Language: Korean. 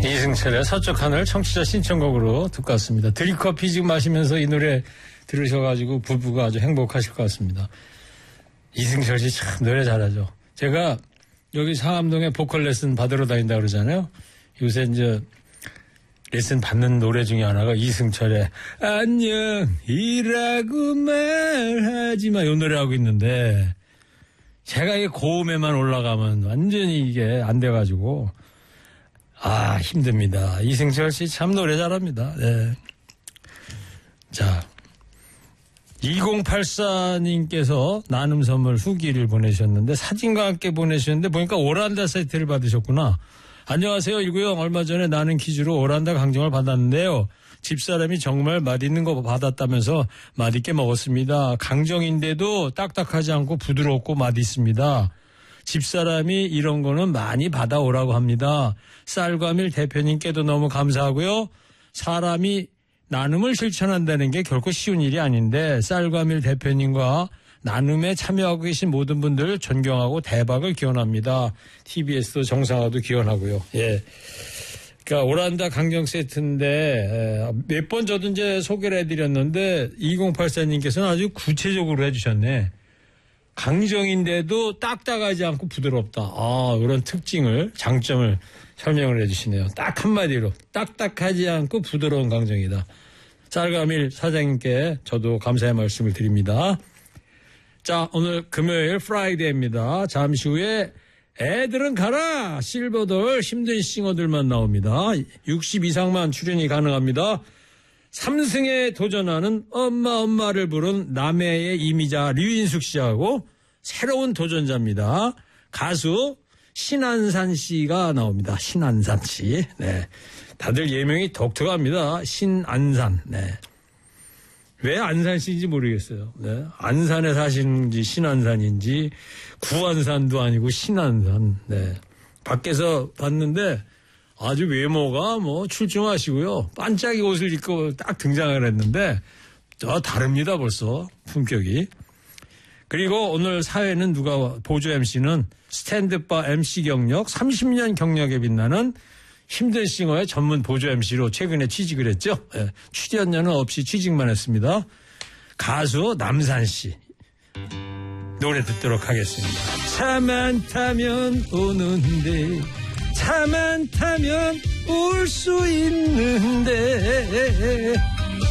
이승철의 서쪽 하늘 청취자 신청곡으로 듣고 왔습니다. 드립커피 지금 마시면서 이 노래 들으셔가지고 부부가 아주 행복하실 것 같습니다. 이승철 씨 참 노래 잘하죠. 제가 여기 상암동에 보컬 레슨 받으러 다닌다 그러잖아요. 요새 이제 레슨 받는 노래 중에 하나가 이승철의 안녕이라고 말하지마 이 노래 하고 있는데 제가 이 고음에만 올라가면 완전히 이게 안 돼가지고 힘듭니다. 이승철 씨 참 노래 잘합니다. 네. 자, 2084님께서 나눔 선물 후기를 보내셨는데 사진과 함께 보내셨는데 보니까 오란다 세트를 받으셨구나. 안녕하세요. 190 얼마 전에 나는 퀴즈로 오란다 강정을 받았는데요. 집사람이 정말 맛있는 거 받았다면서 맛있게 먹었습니다. 강정인데도 딱딱하지 않고 부드럽고 맛있습니다. 집사람이 이런 거는 많이 받아오라고 합니다. 쌀과밀 대표님께도 너무 감사하고요. 사람이 나눔을 실천한다는 게 결코 쉬운 일이 아닌데 쌀과밀 대표님과 나눔에 참여하고 계신 모든 분들 존경하고 대박을 기원합니다. TBS도 정상화도 기원하고요. 예. 그러니까 오란다 강정 세트인데 몇 번 저도 이제 소개를 해드렸는데 2084님께서는 아주 구체적으로 해주셨네. 강정인데도 딱딱하지 않고 부드럽다. 그런 특징을 장점을 설명을 해주시네요. 딱 한마디로 딱딱하지 않고 부드러운 강정이다. 쌀과밀 사장님께 저도 감사의 말씀을 드립니다. 자, 오늘 금요일 프라이데이입니다. 잠시 후에 애들은 가라! 실버돌 힘든 싱어들만 나옵니다. 60 이상만 출연이 가능합니다. 3승에 도전하는 엄마를 부른 남해의 이미자 류인숙 씨하고 새로운 도전자입니다. 가수 신안산 씨가 나옵니다. 신안산 씨. 네. 다들 예명이 독특합니다. 신안산. 네. 왜 안산 씨인지 모르겠어요. 네. 안산에 사시는지 신안산인지 구안산도 아니고 신안산. 네. 밖에서 봤는데 아주 외모가 출중하시고요. 반짝이 옷을 입고 딱 등장을 했는데 다릅니다 벌써 품격이. 그리고 오늘 사회는 누가 보조 MC는 스탠드바 MC 경력 30년 경력에 빛나는 힘든 싱어의 전문 보조 MC로 최근에 취직을 했죠. 예, 출연료는 없이 취직만 했습니다. 가수 남산 씨 노래 듣도록 하겠습니다. 차만 타면 오는데 차만 타면 올 수 있는데